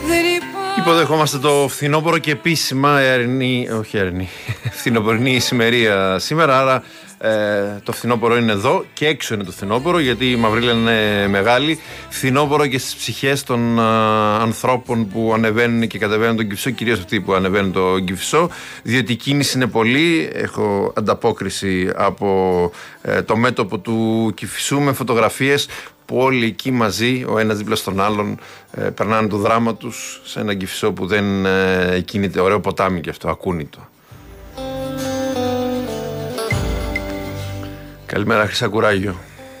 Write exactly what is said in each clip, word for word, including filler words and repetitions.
Υποδεχόμαστε το φθινόπωρο και επίσημα ερνή, όχι ερνή, φθινοπορεινή ησημερία σήμερα, άρα ε, το φθινόπωρο είναι εδώ και έξω είναι το φθινόπωρο, γιατί η μαυρίλα είναι μεγάλη. Φθινόπωρο και στις ψυχές των α, ανθρώπων που ανεβαίνουν και κατεβαίνουν τον Κηφισό, κυρίως αυτοί που ανεβαίνουν τον Κηφισό, διότι η κίνηση είναι πολύ. Έχω ανταπόκριση από ε, το μέτωπο του Κηφισού με φωτογραφίες που όλοι εκεί μαζί, ο ένας δίπλα στον άλλον, ε, περνάνε το δράμα τους σε έναν Κηφισό που δεν ε, κινείται. Ωραίο ποτάμι και αυτό, ακούνητο. Καλημέρα, Χρυσά Κουράγιο.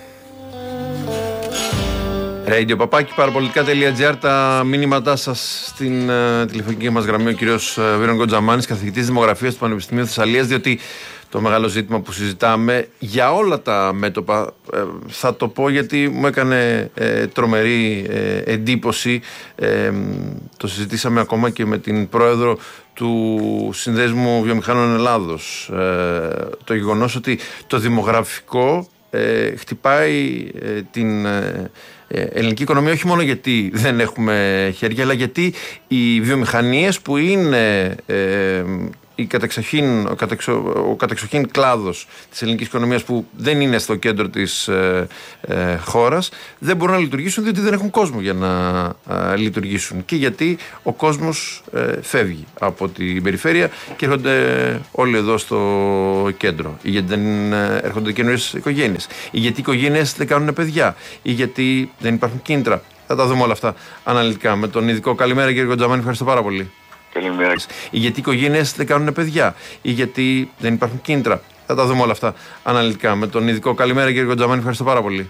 Radio παπάκι παραπολιτικά.gr, τα μήνυματά σας στην uh, τηλεφωνική μας γραμμή, ο κύριος uh, Βίρον Κοντζαμάνης, καθηγητής Δημογραφίας του Πανεπιστημίου Θεσσαλίας, διότι το μεγάλο ζήτημα που συζητάμε για όλα τα μέτωπα, ε, θα το πω γιατί μου έκανε ε, τρομερή ε, εντύπωση, ε, το συζητήσαμε ακόμα και με την πρόεδρο του Συνδέσμου Βιομηχάνων Ελλάδος, ε, το γεγονός ότι το δημογραφικό ε, χτυπάει ε, την ε, ελληνική οικονομία, όχι μόνο γιατί δεν έχουμε χέρια, αλλά γιατί οι βιομηχανίες που είναι ε, η κατεξοχήν, ο, κατεξο, ο κατεξοχήν κλάδος της ελληνικής οικονομίας, που δεν είναι στο κέντρο της ε, ε, χώρας, δεν μπορούν να λειτουργήσουν διότι δεν έχουν κόσμο για να ε, λειτουργήσουν, και γιατί ο κόσμος ε, φεύγει από την περιφέρεια και έρχονται όλοι εδώ στο κέντρο, ή γιατί δεν έρχονται καινούριες οικογένειες, ή γιατί οι οικογένειες δεν κάνουν παιδιά, ή γιατί δεν υπάρχουν κίνητρα. Θα τα δούμε όλα αυτά αναλυτικά με τον ειδικό. Καλημέρα, κύριε Κοντζαμάνη, ευχαριστώ πάρα πολύ. Καλημέρα. Ή γιατί οι οικογένειες δεν κάνουν παιδιά, ή γιατί δεν υπάρχουν κίνητρα. Θα τα δούμε όλα αυτά αναλυτικά με τον ειδικό. Καλημέρα, κύριε Κοντζαμάνη, ευχαριστώ πάρα πολύ.